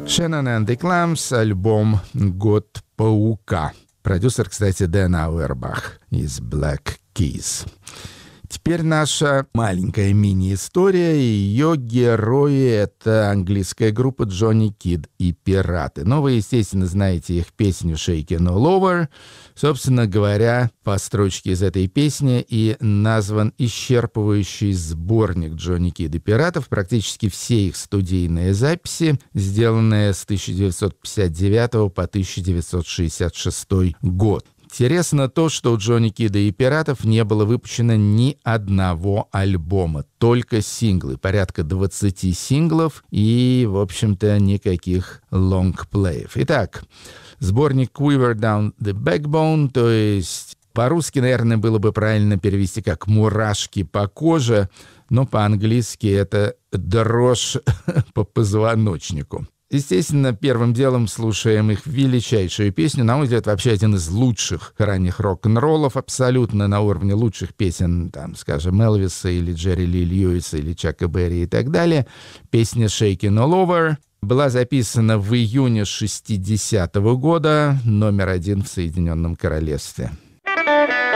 Shannon and the Clams, альбом «Год паука». Продюсер, кстати, Дэн Ауэрбах из Black Keys. Теперь наша маленькая мини-история. Ее герои — это английская группа Джонни Кид и Пираты. Но вы, естественно, знаете их песню «Shakin' All Over». Собственно говоря, по строчке из этой песни и назван исчерпывающий сборник Джонни Кид и Пиратов. Практически все их студийные записи, сделанные с 1959 по 1966 год. Интересно то, что у Джонни Кида и Пиратов не было выпущено ни одного альбома, только синглы, порядка 20 синглов и, в общем-то, никаких лонгплеев. Итак, сборник «Quiver Down the Backbone», то есть по-русски, наверное, было бы правильно перевести как «мурашки по коже», но по-английски это «дрожь по позвоночнику». Естественно, первым делом слушаем их величайшую песню. На мой взгляд, вообще один из лучших ранних рок-н-роллов, абсолютно на уровне лучших песен, там, скажем, Элвиса или Джерри Ли Льюиса или Чака Берри и так далее. Песня «Shakin' All Over» была записана в июне 60-го года, номер 1 в Соединенном Королевстве.